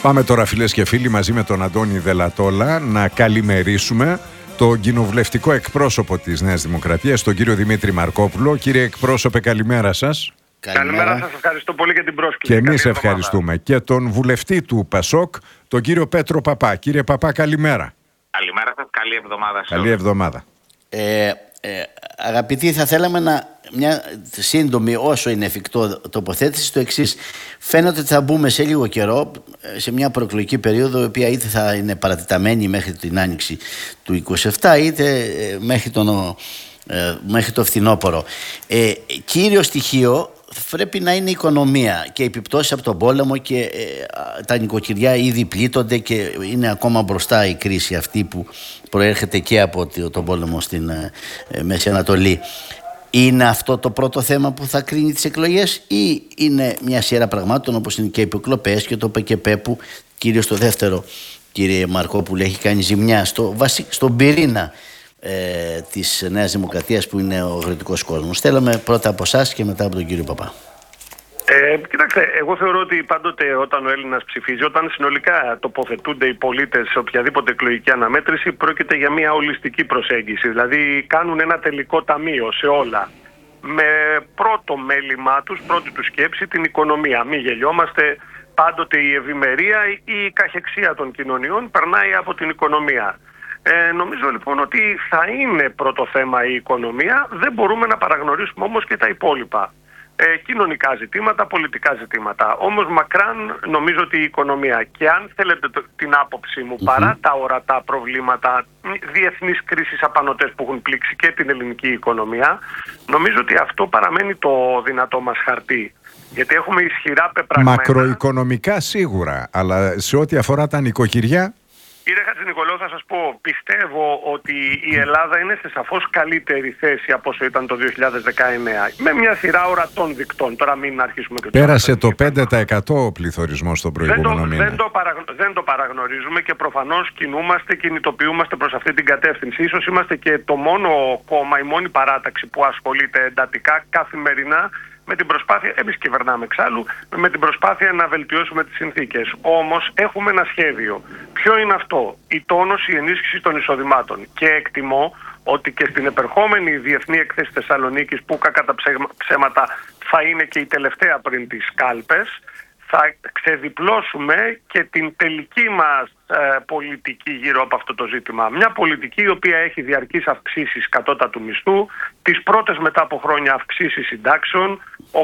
Πάμε τώρα, φίλες και φίλοι, μαζί με τον Αντώνη Δελατόλα να καλημερίσουμε τον κοινοβουλευτικό εκπρόσωπο της Νέας Δημοκρατίας, τον κύριο Δημήτρη Μαρκόπουλο. Κύριε εκπρόσωπε, καλημέρα σας. Καλημέρα σας, ευχαριστώ πολύ για την πρόσκληση. Και εμείς ευχαριστούμε. Και τον βουλευτή του ΠΑΣΟΚ, τον κύριο Πέτρο Παπά. Κύριε Παπά, καλημέρα. Καλημέρα σας, καλή εβδομάδα. Καλή εβδομάδα. Αγαπητοί, θα θέλαμε μια σύντομη, όσο είναι εφικτό, τοποθέτηση στο εξής. Φαίνεται ότι θα μπούμε σε λίγο καιρό σε μια προεκλογική περίοδο, η οποία είτε θα είναι παρατεταμένη μέχρι την άνοιξη του 27, είτε μέχρι το φθινόπωρο. Κύριο στοιχείο πρέπει να είναι η οικονομία και οι επιπτώσεις από τον πόλεμο, και τα νοικοκυριά ήδη πλήττονται και είναι ακόμα μπροστά η κρίση αυτή που προέρχεται και από τον πόλεμο στην Μέση Ανατολή. Είναι αυτό το πρώτο θέμα που θα κρίνει τις εκλογές, ή είναι μια σειρά πραγμάτων όπως είναι και οι υποκλοπές και το ΠΚΠ, που κυρίως το δεύτερο, κύριε Μαρκόπουλε, έχει κάνει ζημιά στον πυρήνα της Νέας Δημοκρατίας, που είναι ο αγροτικός κόσμος? Θέλαμε πρώτα από εσάς και μετά από τον κύριο Παπά. Κοιτάξτε, εγώ θεωρώ ότι πάντοτε όταν ο Έλληνας ψηφίζει, όταν συνολικά τοποθετούνται οι πολίτες σε οποιαδήποτε εκλογική αναμέτρηση, πρόκειται για μια ολιστική προσέγγιση. Δηλαδή κάνουν ένα τελικό ταμείο σε όλα. Με πρώτο μέλημά τους, πρώτη του σκέψη, την οικονομία. Μην γελιόμαστε, πάντοτε η ευημερία ή η καχεξία των κοινωνιών περνάει από την οικονομία. Νομίζω λοιπόν ότι θα είναι πρώτο θέμα η οικονομία, δεν μπορούμε να παραγνωρίσουμε όμως και τα υπόλοιπα. Κοινωνικά ζητήματα, πολιτικά ζητήματα. Όμως μακράν νομίζω ότι η οικονομία, και αν θέλετε την άποψή μου, παρά τα ορατά προβλήματα, διεθνείς κρίσεις απανωτές που έχουν πλήξει και την ελληνική οικονομία, νομίζω ότι αυτό παραμένει το δυνατό μας χαρτί. Γιατί έχουμε ισχυρά πεπραγμένα. Μακροοικονομικά σίγουρα, αλλά σε ό,τι αφορά τα νοικοκυριά. Κύριε Χατζηνικολάου, θα σας πω, πιστεύω ότι η Ελλάδα είναι σε σαφώς καλύτερη θέση από όσο ήταν το 2019. Με μια σειρά ορατών δικτών. Τώρα μην αρχίσουμε και πέρασε το 5% ο πληθωρισμός στον προηγούμενο μήνα. Δεν το παραγνωρίζουμε και προφανώς κινητοποιούμαστε προς αυτή την κατεύθυνση. Ίσως είμαστε και το μόνο κόμμα, η μόνη παράταξη που ασχολείται εντατικά καθημερινά με την προσπάθεια, εμείς κυβερνάμε εξάλλου, με την προσπάθεια να βελτιώσουμε τις συνθήκες. Όμως έχουμε ένα σχέδιο. Ποιο είναι αυτό? Η τόνωση, η ενίσχυση των εισοδημάτων. Και εκτιμώ ότι και στην επερχόμενη διεθνή εκθέση Θεσσαλονίκης, που κακά τα ψέματα θα είναι και η τελευταία πριν τις κάλπες, θα ξεδιπλώσουμε και την τελική μας πολιτική γύρω από αυτό το ζήτημα. Μια πολιτική η οποία έχει διαρκείς αυξήσεις κατώτατου μισθού, τις πρώτες μετά από χρόνια αυξήσεις συντάξεων,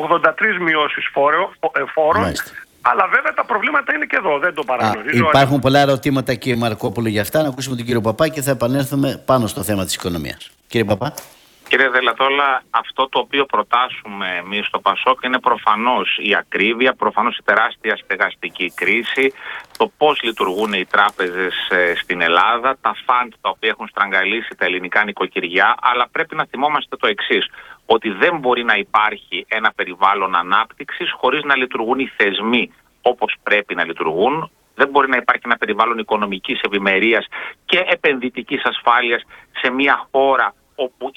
83 μειώσεις φόρων. Αλλά βέβαια τα προβλήματα είναι και εδώ, δεν το παραγνωρίζω. Υπάρχουν πολλά ερωτήματα, κύριε Μαρκόπουλο, για αυτά. Να ακούσουμε τον κύριο Παπά και θα επανέλθουμε πάνω στο θέμα της οικονομίας. Κύριε Παπά. Κύριε Δελατόλα, αυτό το οποίο προτάσουμε εμείς στο ΠΑΣΟΚ είναι προφανώς η ακρίβεια, προφανώς η τεράστια στεγαστική κρίση, το πώς λειτουργούν οι τράπεζες στην Ελλάδα, τα φαντ τα οποία έχουν στραγγαλίσει τα ελληνικά νοικοκυριά, αλλά πρέπει να θυμόμαστε το εξής, ότι δεν μπορεί να υπάρχει ένα περιβάλλον ανάπτυξης χωρίς να λειτουργούν οι θεσμοί όπως πρέπει να λειτουργούν. Δεν μπορεί να υπάρχει ένα περιβάλλον οικονομικής ευημερίας και επενδυτικής ασφάλειας σε μια χώρα όπου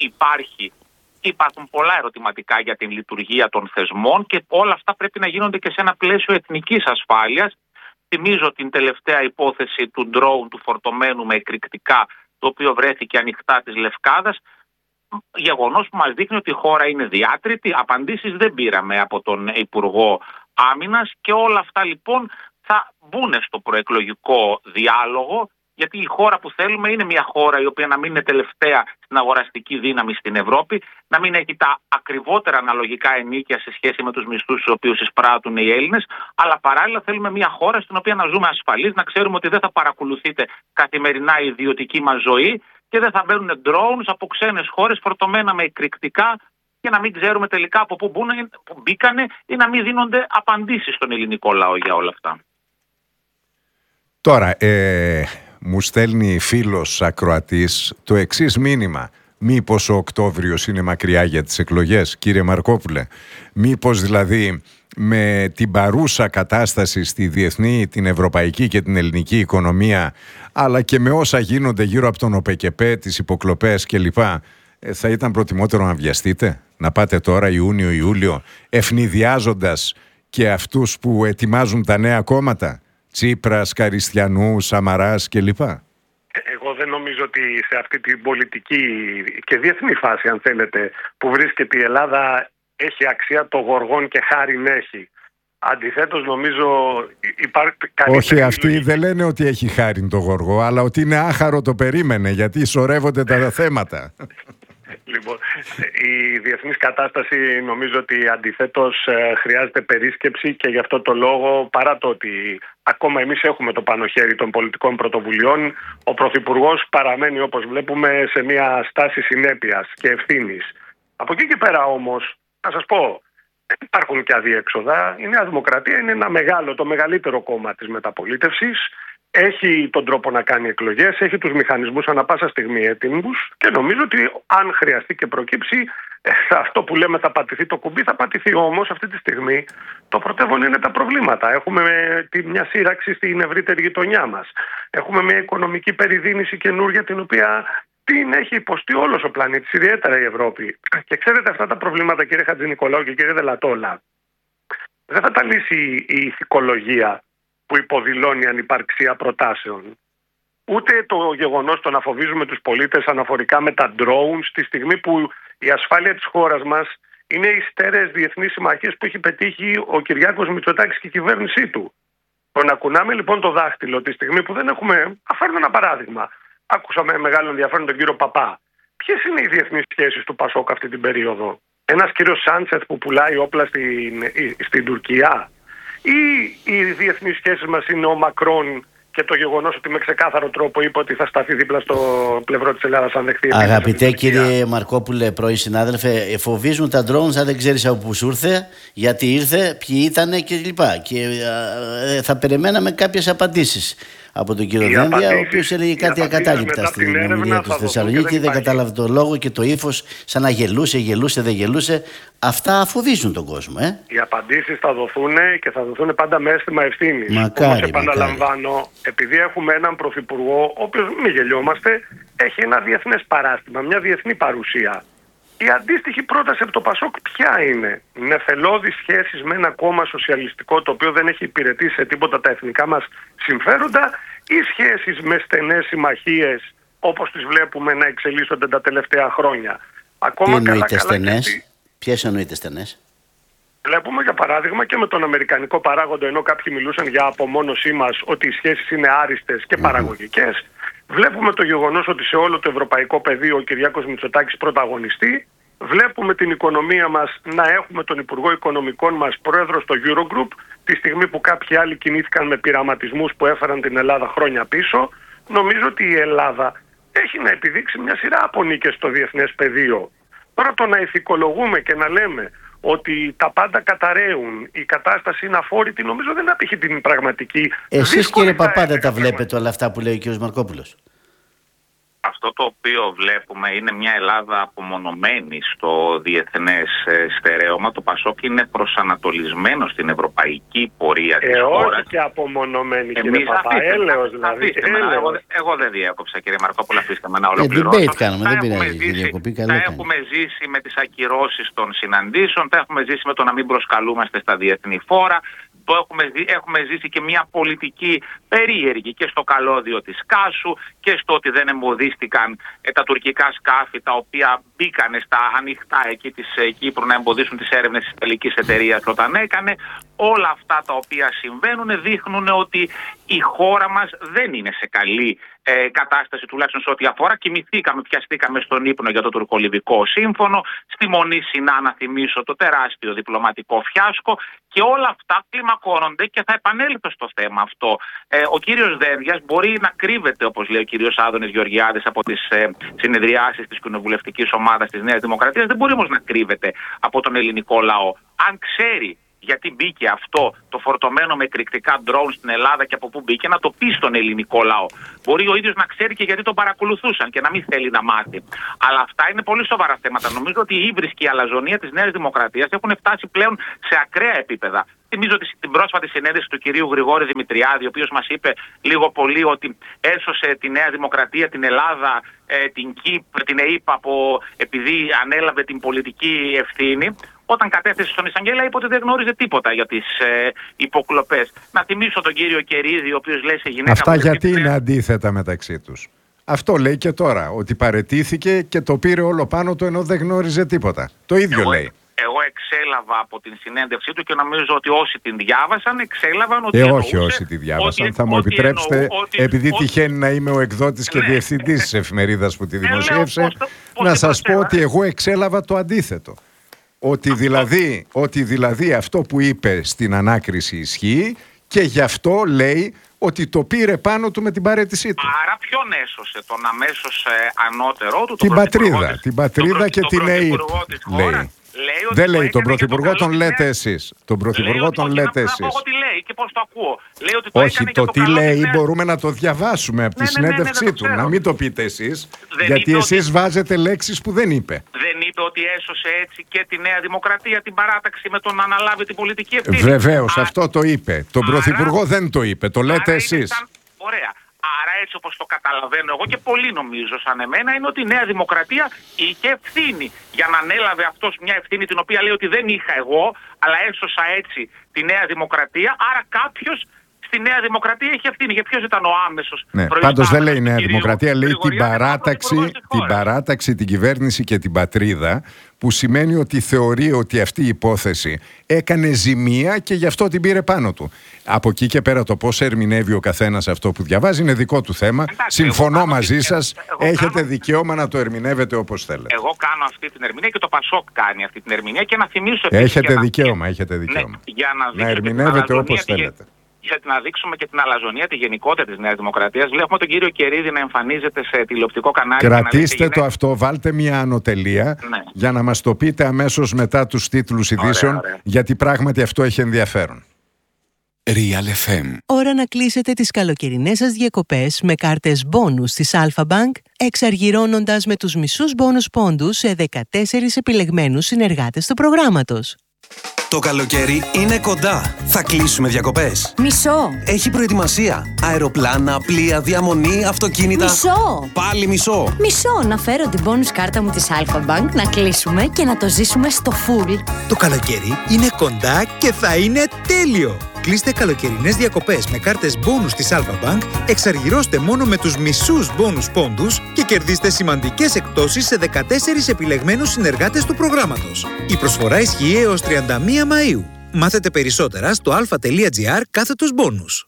υπάρχουν πολλά ερωτηματικά για την λειτουργία των θεσμών, και όλα αυτά πρέπει να γίνονται και σε ένα πλαίσιο εθνικής ασφάλειας. Θυμίζω την τελευταία υπόθεση του ντρόουν, του φορτωμένου με εκρηκτικά, το οποίο βρέθηκε ανοιχτά της Λευκάδας. Γεγονός που μας δείχνει ότι η χώρα είναι διάτρητη. Απαντήσεις δεν πήραμε από τον Υπουργό Άμυνας, και όλα αυτά λοιπόν θα μπουν στο προεκλογικό διάλογο. Γιατί η χώρα που θέλουμε είναι μια χώρα η οποία να μην είναι τελευταία στην αγοραστική δύναμη στην Ευρώπη, να μην έχει τα ακριβότερα αναλογικά ενοίκια σε σχέση με τους μισθούς τους οποίους εισπράττουν οι Έλληνες, αλλά παράλληλα θέλουμε μια χώρα στην οποία να ζούμε ασφαλείς, να ξέρουμε ότι δεν θα παρακολουθείται καθημερινά η ιδιωτική μας ζωή και δεν θα μπαίνουν drones από ξένες χώρες φορτωμένα με εκρηκτικά, και να μην ξέρουμε τελικά από πού μπήκανε, ή να μην δίνονται απαντήσεις στον ελληνικό λαό για όλα αυτά. Τώρα, μου στέλνει φίλος ακροατής το εξής μήνυμα. Μήπως ο Οκτώβριος είναι μακριά για τις εκλογές, κύριε Μαρκόπουλε? Μήπως δηλαδή με την παρούσα κατάσταση στη διεθνή, την ευρωπαϊκή και την ελληνική οικονομία, αλλά και με όσα γίνονται γύρω από τον ΟΠΕΚΕΠΕ, τις υποκλοπές κλπ, θα ήταν προτιμότερο να βιαστείτε, να πάτε τώρα Ιούνιο-Ιούλιο, ευνηδιάζοντας και αυτούς που ετοιμάζουν τα νέα κόμματα, Τσίπρας, Καριστιανού, Σαμαράς κλπ? Εγώ δεν νομίζω ότι σε αυτή την πολιτική και διεθνή φάση, αν θέλετε, που βρίσκεται η Ελλάδα, έχει αξία το γοργόν και χάριν έχει. Αντιθέτως, νομίζω υπάρχει καλύτερη. Όχι, αυτοί δεν λένε ότι έχει χάριν το γοργό, αλλά ότι είναι άχαρο το περίμενε, γιατί σωρεύονται τα θέματα. Λοιπόν, η διεθνής κατάσταση νομίζω ότι αντιθέτως χρειάζεται περίσκεψη, και γι' αυτό το λόγο, παρά το ότι ακόμα εμείς έχουμε το πάνω χέρι των πολιτικών πρωτοβουλειών, ο Πρωθυπουργός παραμένει, όπως βλέπουμε, σε μια στάση συνέπειας και ευθύνης. Από εκεί και πέρα όμως, να σας πω, υπάρχουν και αδιέξοδα. Η Νέα Δημοκρατία είναι το μεγαλύτερο κόμμα της μεταπολίτευσης. Έχει τον τρόπο να κάνει εκλογές, έχει τους μηχανισμούς ανά πάσα στιγμή έτοιμους, και νομίζω ότι αν χρειαστεί και προκύψει, αυτό που λέμε θα πατηθεί το κουμπί, θα πατηθεί. Όμως αυτή τη στιγμή το πρωτεύον είναι τα προβλήματα. Έχουμε μια σύραξη στην ευρύτερη γειτονιά μας. Έχουμε μια οικονομική περιδίνηση καινούργια, την οποία την έχει υποστεί όλος ο πλανήτης, ιδιαίτερα η Ευρώπη. Και ξέρετε, αυτά τα προβλήματα, κύριε Χατζηνικολάου και κύριε Δελατόλα, δεν θα τα λύσει η ηθικολογία που υποδηλώνει ανυπαρξία προτάσεων. Ούτε το γεγονός το να φοβίζουμε τους πολίτες αναφορικά με τα drones, τη στιγμή που η ασφάλεια της χώρας μας είναι οι στέρεες διεθνείς συμμαχίες που έχει πετύχει ο Κυριάκος Μητσοτάκης και η κυβέρνησή του. Το να κουνάμε λοιπόν το δάχτυλο τη στιγμή που δεν έχουμε. Αφάρουμε ένα παράδειγμα. Άκουσα με μεγάλο ενδιαφέρον τον κύριο Παπά. Ποιες είναι οι διεθνείς σχέσεις του Πασόκ αυτή την περίοδο? Ένας κύριος Σάντσεθ που πουλάει όπλα στην Τουρκία? Ή οι διεθνείς σχέσεις μας είναι ο Μακρόν και το γεγονός ότι με ξεκάθαρο τρόπο είπε ότι θα σταθεί δίπλα στο πλευρό της Ελλάδας αν δεχθεί? Αγαπητέ κύριε Μαρκόπουλε, πρώην συνάδελφε, φοβίζουν τα drones αν δεν ξέρεις από πού σου ήρθε, γιατί ήρθε, ποιοι ήτανε κλπ. Και θα περιμέναμε κάποιες απαντήσεις από τον κύριο Δένδια, ο οποίος έλεγε κάτι ακατάληπτα στην ομιλία του στη Θεσσαλονίκη, δεν κατάλαβε το λόγο και το ύφος, σαν να γελούσε, δεν γελούσε. Αυτά φοβίζουν τον κόσμο. Οι απαντήσεις θα δοθούν και θα δοθούν πάντα με αίσθημα ευθύνης. Μακάρι, όπως επαναλαμβάνω, επειδή έχουμε έναν πρωθυπουργό, ο οποίος, μην γελιόμαστε, έχει ένα διεθνές παράστημα, μια διεθνή παρουσία. Η αντίστοιχη πρόταση από το Πασόκ ποια είναι? Νεφελώδεις σχέσεις με ένα κόμμα σοσιαλιστικό, το οποίο δεν έχει υπηρετήσει σε τίποτα τα εθνικά μας συμφέροντα, ή σχέσεις με στενές συμμαχίες όπως τις βλέπουμε να εξελίσσονται τα τελευταία χρόνια? Ακόμα τι εννοείται στενές? Ποιες εννοείται στενές? Βλέπουμε για παράδειγμα και με τον αμερικανικό παράγοντα, ενώ κάποιοι μιλούσαν για απομόνωσή μας, ότι οι σχέσεις είναι άριστες και παραγωγικές. Βλέπουμε το γεγονός ότι σε όλο το ευρωπαϊκό πεδίο ο Κυριάκος Μητσοτάκης πρωταγωνιστεί. Βλέπουμε την οικονομία μας να έχουμε τον Υπουργό Οικονομικών μας πρόεδρο στο Eurogroup, τη στιγμή που κάποιοι άλλοι κινήθηκαν με πειραματισμούς που έφεραν την Ελλάδα χρόνια πίσω. Νομίζω ότι η Ελλάδα έχει να επιδείξει μια σειρά από νίκες στο διεθνές πεδίο. Τώρα το να ηθικολογούμε και να λέμε ότι τα πάντα καταραίουν, η κατάσταση είναι αφόρητη, νομίζω δεν απηχεί την πραγματική. Εσείς κύριε Παπά δεν τα βλέπετε όλα αυτά που λέει ο κύριος Μαρκόπουλος? Αυτό το οποίο βλέπουμε είναι μια Ελλάδα απομονωμένη στο διεθνές στερέωμα. Το Πασόκ είναι προσανατολισμένο στην ευρωπαϊκή πορεία της χώρας. Όχι και απομονωμένη, κύριε Παπά, έλεος δηλαδή. Εγώ δεν διέκοψα, κύριε Μαρκόπουλο, αφήστε με να ολοκληρώσω. Debate κάνουμε, δεν πειράζει. Τα έχουμε ζήσει με τις ακυρώσεις των συναντήσεων, τα έχουμε ζήσει με το να μην προσκαλούμαστε στα διεθνή φόρα. Έχουμε ζήσει και μια πολιτική περίεργη και στο καλώδιο της Κάσου και στο ότι δεν εμποδίστηκαν τα τουρκικά σκάφη τα οποία μπήκανε στα ανοιχτά εκεί της Κύπρου να εμποδίσουν τις έρευνες της τελικής εταιρείας όταν έκανε. Όλα αυτά τα οποία συμβαίνουν δείχνουν ότι η χώρα μας δεν είναι σε καλή κατάσταση, τουλάχιστον σε ό,τι αφορά. Πιαστήκαμε στον ύπνο για το τουρκολιβικό σύμφωνο. Στη Μονή Σινά, να θυμίσω, το τεράστιο διπλωματικό φιάσκο. Και όλα αυτά κλιμακώνονται και θα επανέλθω στο θέμα αυτό. Ο κύριος Δένδιας μπορεί να κρύβεται, όπως λέει ο κύριος Άδωνης Γεωργιάδης, από τις συνεδριάσεις της κοινοβουλευτικής ομάδας της Νέας Δημοκρατίας. Δεν μπορεί όμως να κρύβεται από τον ελληνικό λαό. Αν ξέρει γιατί μπήκε αυτό το φορτωμένο με εκρηκτικά ντρόουν στην Ελλάδα και από πού μπήκε, να το πει στον ελληνικό λαό. Μπορεί ο ίδιος να ξέρει και γιατί τον παρακολουθούσαν και να μην θέλει να μάθει. Αλλά αυτά είναι πολύ σοβαρά θέματα. Νομίζω ότι η ύβρις και η αλαζονία της Νέας Δημοκρατίας έχουν φτάσει πλέον σε ακραία επίπεδα. Θυμίζω την πρόσφατη συνέντευξη του κυρίου Γρηγόρη Δημητριάδη, ο οποίος μας είπε λίγο πολύ ότι έσωσε τη Νέα Δημοκρατία, την Ελλάδα, την ΚΙΠ, την ΕΙΠ επειδή ανέλαβε την πολιτική ευθύνη. όταν κατέθεσε στον εισαγγελέα είπε ότι δεν γνώριζε τίποτα για τις υποκλοπές. Να θυμίσω τον κύριο Κερίδη, ο οποίος λέει σε γυναίκα... Αυτά γιατί είναι αντίθετα μεταξύ τους? Αυτό λέει και τώρα, ότι παραιτήθηκε και το πήρε όλο πάνω του ενώ δεν γνώριζε τίποτα. Το ίδιο λέει. Εγώ εξέλαβα από την συνέντευξή του και νομίζω ότι όσοι την διάβασαν εξέλαβαν ότι όχι όσοι τη διάβασαν. Θα μου επιτρέψετε, επειδή τυχαίνει να είμαι ο εκδότης και διευθυντής της εφημερίδας που τη δημοσίευσε, να σας πω ότι εγώ εξέλαβα το αντίθετο. Ότι δηλαδή αυτό που είπε στην ανάκριση ισχύει και γι' αυτό λέει ότι το πήρε πάνω του με την παραίτησή του. Άρα ποιον έσωσε, τον αμέσως ανώτερό του? Την πατρίδα και την ΕΕΠ, λέει. Δεν λέει τον Πρωθυπουργό, τον λέτε εσείς. Τον Πρωθυπουργό τον λέτε εσείς. Να πω εγώ τι λέει και πώς το ακούω. Λέει ότι το όχι, το τι λέει μπορούμε να το διαβάσουμε από τη συνέντευξή του. Να μην το πείτε εσείς, γιατί εσείς βάζετε λέξεις που δεν είπε. Δεν είπε ότι έσωσε έτσι και τη Νέα Δημοκρατία, την παράταξη, με τον να αναλάβει την πολιτική ευθύνη? Βεβαίως, αυτό το είπε. Τον Πρωθυπουργό δεν το είπε, το λέτε εσείς. Ωραία. Άρα έτσι όπως το καταλαβαίνω εγώ και πολλοί νομίζω σαν εμένα είναι ότι η Νέα Δημοκρατία είχε ευθύνη για να ανέλαβε αυτός μια ευθύνη την οποία λέει ότι δεν είχα εγώ, αλλά έσωσα έτσι τη Νέα Δημοκρατία, άρα κάποιος στη Νέα Δημοκρατία είχε ευθύνη. Για ποιος ήταν ο άμεσος? Ναι, πάντως δεν λέει η Νέα Δημοκρατία, λέει την παράταξη, την κυβέρνηση και την πατρίδα, που σημαίνει ότι θεωρεί ότι αυτή η υπόθεση έκανε ζημία και γι' αυτό την πήρε πάνω του. Από εκεί και πέρα το πώς ερμηνεύει ο καθένας αυτό που διαβάζει είναι δικό του θέμα. Συμφωνώ μαζί σας, έχετε δικαίωμα να το ερμηνεύετε όπως θέλετε. Εγώ κάνω αυτή την ερμηνεία και το Πασόκ κάνει αυτή την ερμηνεία και να θυμίσω... Έχετε δικαίωμα. Ναι, για να ερμηνεύετε όπως θέλετε. Για να δείξουμε και την αλαζονία, τη γενικότητα της Νέας Δημοκρατίας. Βλέπουμε τον κύριο Κερίδη να εμφανίζεται σε τηλεοπτικό κανάλι. Κρατήστε το αυτό, βάλτε μια ανωτελεία για να μας το πείτε αμέσως μετά τους τίτλους ειδήσεων, γιατί πράγματι αυτό έχει ενδιαφέρον. Real FM. Ώρα να κλείσετε τις καλοκαιρινές σας διακοπές με κάρτες μπόνους της Alpha Bank, εξαργυρώνοντας με τους μισούς μπόνους πόντους σε 14 επιλεγμένους συνεργάτες του προγράμματος. Το καλοκαίρι είναι κοντά. Θα κλείσουμε διακοπές. Μισό. Έχει προετοιμασία. Αεροπλάνα, πλοία, διαμονή, αυτοκίνητα. Μισό. Πάλι μισό. Μισό. Να φέρω την bonus κάρτα μου της Alpha Bank, να κλείσουμε και να το ζήσουμε στο full. Το καλοκαίρι είναι κοντά και θα είναι τέλειο. Κλείστε καλοκαιρινές διακοπές με κάρτες μπόνους της Alpha Bank, εξαργυρώστε μόνο με τους μισούς μπόνους πόντους και κερδίστε σημαντικές εκπτώσεις σε 14 επιλεγμένους συνεργάτες του προγράμματος. Η προσφορά ισχύει έως 31 Μαΐου. Μάθετε περισσότερα στο alpha.gr/bonus.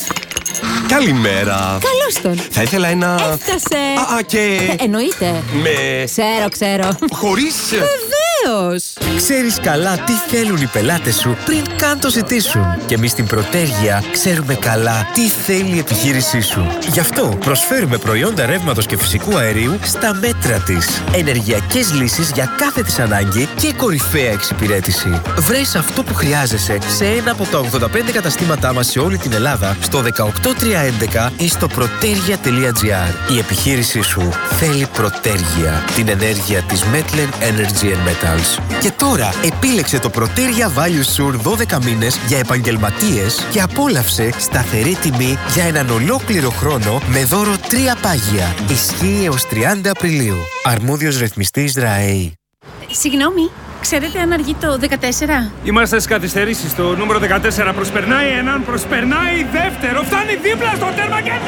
Καλημέρα. Καλώς τον. Θα ήθελα ένα... Έφτασε. Και... εννοείται. Με... Ξέρω. Χωρίς... Βεβαίως. Ξέρεις καλά τι θέλουν οι πελάτες σου πριν καν το ζητήσουν. Και εμείς στην Πρωτέργεια ξέρουμε καλά τι θέλει η επιχείρησή σου. Γι' αυτό προσφέρουμε προϊόντα ρεύματος και φυσικού αερίου στα μέτρα της. Ενεργειακές λύσεις για κάθε της ανάγκη και κορυφαία εξυπηρέτηση. Βρες αυτό που χρειάζεσαι σε ένα από τα 85 καταστήματά μας σε όλη την Ελλάδα, στο 18311 ή στο protergia.gr. Η επιχείρησή σου θέλει Πρωτέργεια, την ενέργεια της Metlen Energy and Metals. Και τώρα επίλεξε το Protergia Value Sur 12 μήνες για επαγγελματίες και απόλαυσε σταθερή τιμή για έναν ολόκληρο χρόνο με δώρο 3 πάγια. Ισχύει έως 30 Απριλίου. Αρμόδιος ρυθμιστής ΡΑΕΗ. Συγγνώμη, ξέρετε αν αργεί το 14? Είμαστε στις καθυστερήσεις. Το νούμερο 14 προσπερνάει έναν, προσπερνάει δεύτερο. Φτάνει δίπλα στο τέρμα και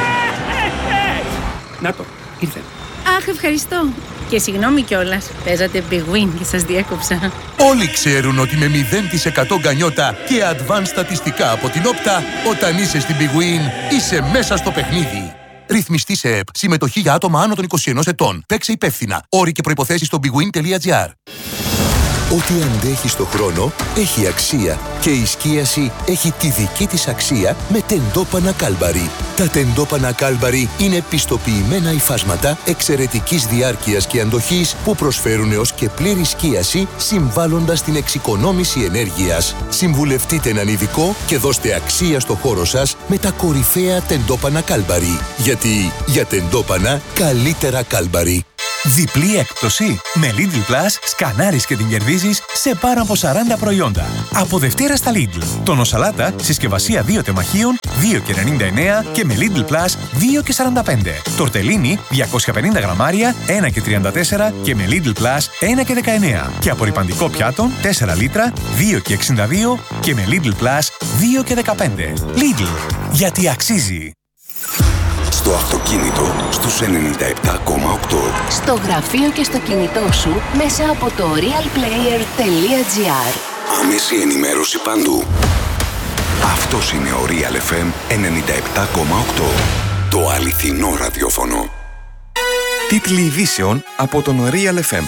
να το, ήρθε. Αχ, ευχαριστώ. Και συγγνώμη κιόλας, παίζατε Big Win και σας διέκοψα. Όλοι ξέρουν ότι με 0% γκανιότα και advanced στατιστικά από την Όπτα, όταν είσαι στην Big Win, είσαι μέσα στο παιχνίδι. Ρυθμιστή σε ΕΠ. Συμμετοχή για άτομα άνω των 21 ετών. Παίξε υπεύθυνα. Όροι και προϋποθέσεις στο bigwin.gr. Ό,τι αντέχει στο χρόνο έχει αξία και η σκίαση έχει τη δική της αξία με τεντόπανα Κάλμπαρι. Τα τεντόπανα Κάλμπαρι είναι πιστοποιημένα υφάσματα εξαιρετικής διάρκειας και αντοχής που προσφέρουν έως και πλήρη σκίαση συμβάλλοντας την εξοικονόμηση ενέργειας. Συμβουλευτείτε έναν ειδικό και δώστε αξία στο χώρο σας με τα κορυφαία τεντόπανα Κάλμπαρι. Γιατί για τεντόπανα καλύτερα Κάλμπαρι. Διπλή έκπτωση. Με Lidl Plus σκανάρεις και την κερδίζεις σε πάνω από 40 προϊόντα. Από Δευτέρα στα Lidl. Τονοσαλάτα συσκευασία 2 τεμαχίων 2,99 και με Lidl Plus 2,45. Τορτελίνι 250 γραμμάρια 1,34 και με Lidl Plus 1,19. Και απορρυπαντικό πιάτων 4 λίτρα 2,62 και με Lidl Plus 2,15. Lidl. Γιατί αξίζει. Στο αυτοκίνητο στους 97,8. Στο γραφείο και στο κινητό σου μέσα από το realplayer.gr. Άμεση ενημέρωση παντού. Αυτός είναι ο Real FM 97,8. Το αληθινό ραδιόφωνο. Τίτλοι ειδήσεων από τον Real FM.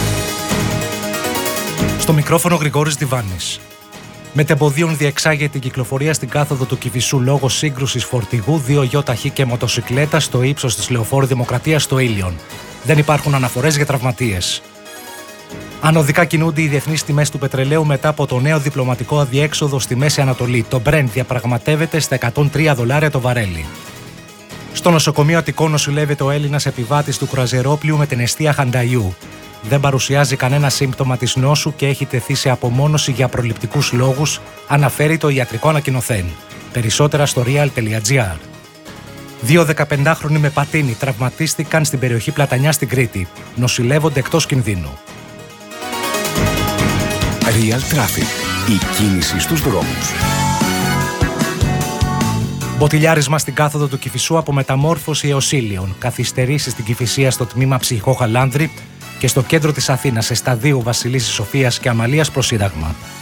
Στο μικρόφωνο Γρηγόρης Διβάνης. Μετεμποδίων διεξάγεται την κυκλοφορία στην κάθοδο του Κηφισού λόγω σύγκρουσης φορτηγού 2 ΙΧ και μοτοσικλέτα στο ύψος της Λεωφόρου Δημοκρατίας στο Ήλιον. Δεν υπάρχουν αναφορές για τραυματίες. Ανωδικά κινούνται οι διεθνείς τιμές του πετρελαίου μετά από το νέο διπλωματικό αδιέξοδο στη Μέση Ανατολή. Το Brent διαπραγματεύεται στα $103 το βαρέλι. Στο νοσοκομείο Αττικών νοσηλεύεται ο Έλληνας επιβάτης του κρουαζιερόπλοιου με την εστία Χανταϊού. Δεν παρουσιάζει κανένα σύμπτωμα της νόσου και έχει τεθεί σε απομόνωση για προληπτικούς λόγους, αναφέρει το ιατρικό ανακοινωθέν. Περισσότερα στο real.gr. 2 15χρονοι με πατίνι τραυματίστηκαν στην περιοχή Πλατανιά στην Κρήτη. Νοσηλεύονται εκτός κινδύνου. Real Traffic. Η κίνηση στους δρόμους. Μποτιλιάρισμα στην κάθοδο του Κηφισού από Μεταμόρφωση έως Ήλιον. Καθυστερήσεις στην Κηφισία στο τμήμα Ψυχό Χαλάνδρη και στο κέντρο της Αθήνας σε σταδίου Βασιλίσσης Σοφίας και Αμαλίας προς Σύνταγμα.